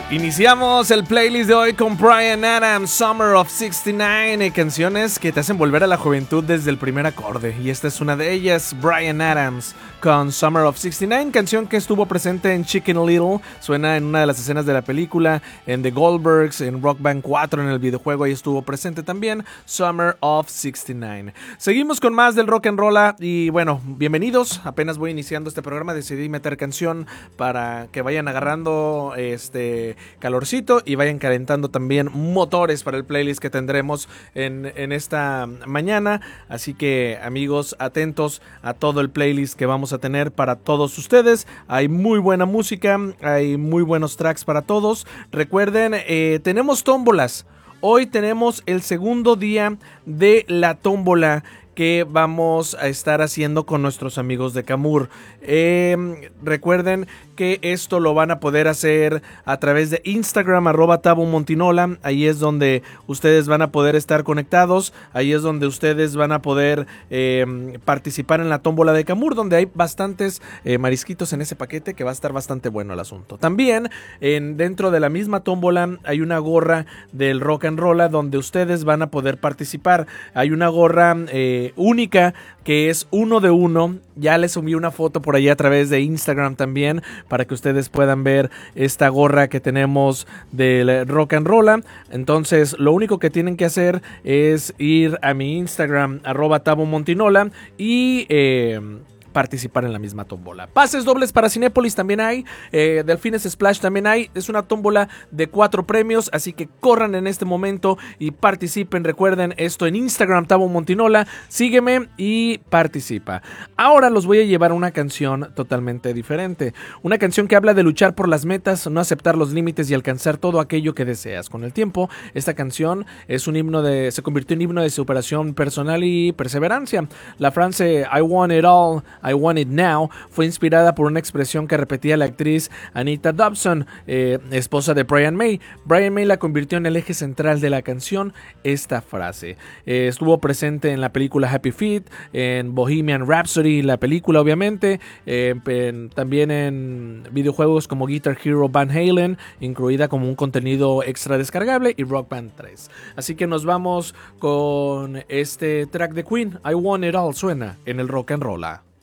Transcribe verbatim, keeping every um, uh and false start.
Iniciamos el playlist de hoy con Bryan Adams, Summer of sesenta y nueve, eh, canciones que te hacen volver a la juventud desde el primer acorde, y esta es una de ellas, Bryan Adams con Summer of sesenta y nueve, canción que estuvo presente en Chicken Little, suena en una de las escenas de la película, en The Goldbergs, en Rock Band cuatro, en el videojuego, ahí estuvo presente también, Summer of sesenta y nueve. Seguimos con más del rock and roll, y bueno, bienvenidos, apenas voy iniciando este programa, decidí meter canción para que vayan agarrando este calorcito y vayan calentando también motores para el playlist que tendremos en, en esta mañana, así que amigos, atentos a todo el playlist que vamos a tener para todos ustedes. Hay muy buena música, hay muy buenos tracks para todos. Recuerden, eh, tenemos tómbolas, hoy tenemos el segundo día de la tómbola que vamos a estar haciendo con nuestros amigos de Camur. Eh, recuerden que esto lo van a poder hacer a través de Instagram, arroba Tabo Montinola. Ahí es donde ustedes van a poder estar conectados. Ahí es donde ustedes van a poder eh, participar en la tómbola de Camur, donde hay bastantes eh, marisquitos en ese paquete, que va a estar bastante bueno el asunto. También en, dentro de la misma tómbola hay una gorra del Rock and Roll donde ustedes van a poder participar. Hay una gorra eh, única que es uno de uno. Ya les subí una foto por ahí a través de Instagram también para que ustedes puedan ver esta gorra que tenemos del Rock and Roll. Entonces lo único que tienen que hacer es ir a mi Instagram arroba Tabo Montinola y eh, participar en la misma tómbola. Pases dobles para Cinépolis también hay, eh, Delfines Splash también hay, es una tómbola de cuatro premios, así que corran en este momento y participen. Recuerden esto en Instagram, Tabo Montinola, sígueme y participa. Ahora los voy a llevar a una canción totalmente diferente, una canción que habla de luchar por las metas, no aceptar los límites y alcanzar todo aquello que deseas. Con el tiempo, esta canción es un himno de, se convirtió en himno de superación personal y perseverancia. La frase I want it all, I Want It Now fue inspirada por una expresión que repetía la actriz Anita Dobson, eh, esposa de Brian May. Brian May la convirtió en el eje central de la canción, esta frase. Eh, estuvo presente en la película Happy Feet, en Bohemian Rhapsody, la película obviamente, eh, en, también en videojuegos como Guitar Hero Van Halen, incluida como un contenido extra descargable, y Rock Band tres. Así que nos vamos con este track de Queen, I Want It All, suena en el Rock and Roll.